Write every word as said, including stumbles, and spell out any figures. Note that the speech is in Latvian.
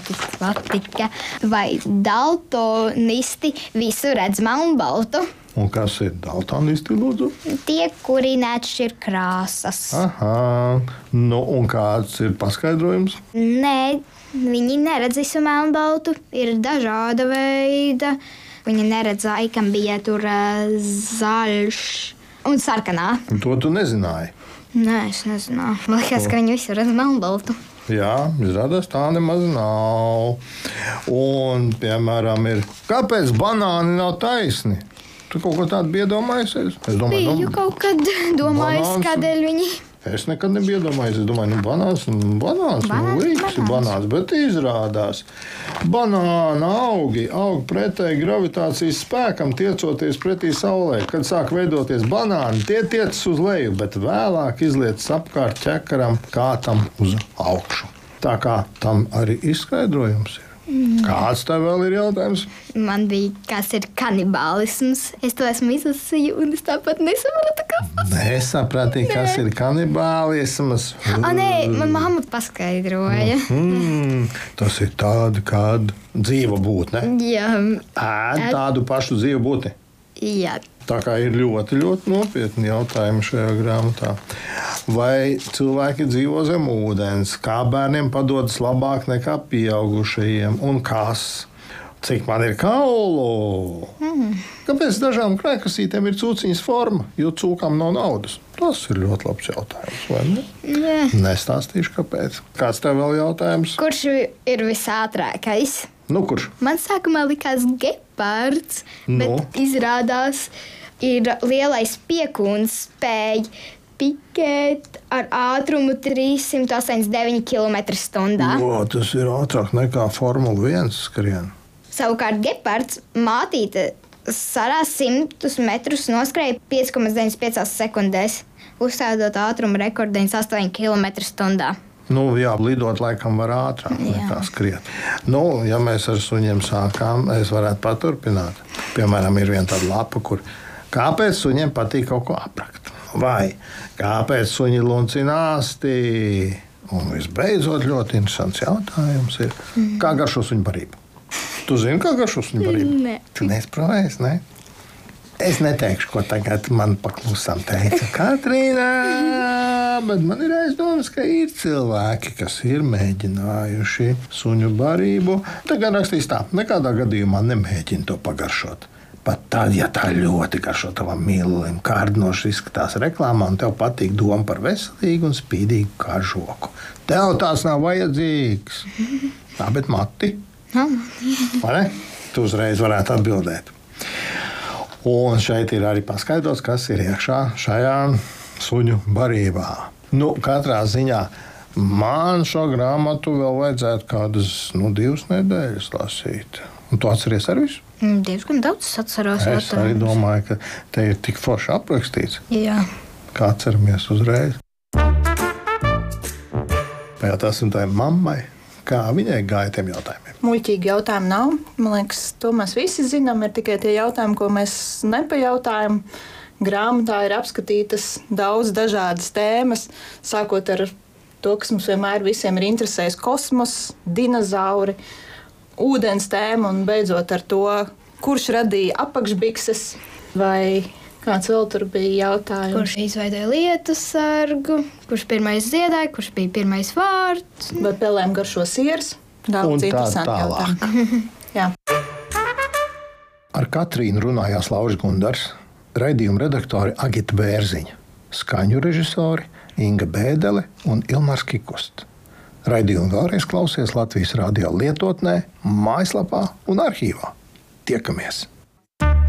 ļoti patika. Vai daltonisti visu redz melnbaltu? Un kas ir daltonisti, lūdzu? Tie, kuri neatšķir krāsas. Aha, nu un kāds ir paskaidrojums? Nē, viņi neredz visu melnbaltu, ir dažāda veida. Viņi neredzēja, kam bija tur uh, zaļš un sarkanā. To tu nezināji? Nē, es nezināju. Man liekas, ka viņi visi redz melnbaltu. Jā, izrādās tā nemaz nav. Un, piemēram, ir, kāpēc banāni nav taisni? Tu kaut ko tādu biji iedomājusies? Es domāju, Biju nu, kaut kad domājis, banāns. kādēļ viņi... Es nekad nebiju iedomājies. Es domāju, nu, banāns, banāns, Banāns, nu, līks ir banāns. banāns. Bet izrādās, banāna augi aug pretēji gravitācijas spēkam, tiecoties pretī saulē. Kad sāk veidoties banāni, tie tiecas uz leju, bet vēlāk izliecas apkārt ķekaram, kā tam uz augšu. Tā kā tam arī izskaidrojums ir. Mm. Kāds tev vēl ir jautājums? Man bija, kas ir kanibālisms. Es to esmu izlasīju, un es tāpat nesapratu, kas tas ir. Nesaprati, kas ir kanibālisms. A, nē, man mamma paskaidroja. Mm, tas ir tāda kāda dzīva būtne. Jā, Ēd tādu pašu dzīvu būtni. jā. Tā kā ir ļoti, ļoti nopietni jautājumi šajā grāmatā. Vai cilvēki dzīvo zem ūdens? Kā bērniem padodas labāk nekā pieaugušajiem? Un kas? Cik man ir kaulu? Mm. Kāpēc dažām krēkasītēm ir cūciņas forma? Jo cūkām nav naudas. Tas ir ļoti labs jautājums, vai ne? Jā. Nestāstīšu, kāpēc. Kāds tev vēl jautājums? Kurš ir visātrākais? Nu, kurš? Man sākumā likās gepards, Nu? bet izrādās ir lielais piekūns spēj pikēt ar ātrumu trīs simti astoņdesmit deviņi kilometri stundā. O, tas ir ātrāk nekā Formula viens skrien. Savukārt gepards mātīte sarā simtus metrus noskrēja pieci komats deviņdesmit piecās sekundēs, uzstādot ātrumu rekordu deviņdesmit astoņi kilometri stundā. Nu, jā, lidot laikam var ātrāk nekā skriet. Nu, ja mēs ar suņiem sākām, es varētu paturpināt. Piemēram, ir viena tāda lapa, kur kāpēc suņiem patīk kaut ko aprakt? Vai kāpēc suņi luncina āstī? Un visbeidzot, ļoti interesants jautājums ir, kā garšo suņu barība? Tu zini, kā garšo suņu barība? Nē. Tu neizprovējis, ne? Es neteikšu, ko tagad man paklusam teica Katrīna, bet man ir aizdomas, ka ir cilvēki, kas ir mēģinājuši suņu barību. Tagad rakstīs tā, nekādā gadījumā nemēģina to pagaršot. Pat tad, ja tā ļoti garšo tavam mīlulim, kārdinoši izskatās reklāmā, un tev patīk doma par veselīgu un spīdīgu kažoku. Tev tās nav vajadzīgs. Tā, bet mati. Vai ne? Tu uzreiz varētu atbildēt. Un šeit ir arī paskaidrots, kas ir iekšā šajā suņu barībā. Nu, katrā ziņā man šo grāmatu vēl vajadzētu kādas nu, divas nedēļas lasīt. Un tu atceries ar visu? Diezgan daudz es atceros. Es arī domāju, ka te ir tik forši aprakstīts. Jā. Kā atceramies uzreiz. Pajautāsim tai mammai, kā viņai gāja tiem jautājumiem. Muļķīgi jautājumi nav. Man liekas, to mēs visi zinām. Ir tikai tie jautājumi, ko mēs nepajautājam. Grāmatā ir apskatītas daudz dažādas tēmas, sākot ar to, kas mums vienmēr visiem ir interesējis - kosmos, dinozauri, ūdens tēma un beidzot ar to, kurš radīja apakšbikses vai kāds vēl tur bija jautājums. Kurš izveidoja lietu sargu, kurš pirmais dziedāja, kurš bija pirmais vārds. Vai pelēm garšo siers? Un Daudz tā interesanti tālāk. jautājumi. Jā. Ar Katrīnu runājās Lauris Gundars, raidījuma redaktori Agita Bērziņa, skaņu režisori Inga Bēdele un Ilmārs Kikusts. Raidījumu vēlreiz klausies Latvijas radio lietotnē, mājaslapā un arhīvā. Tiekamies!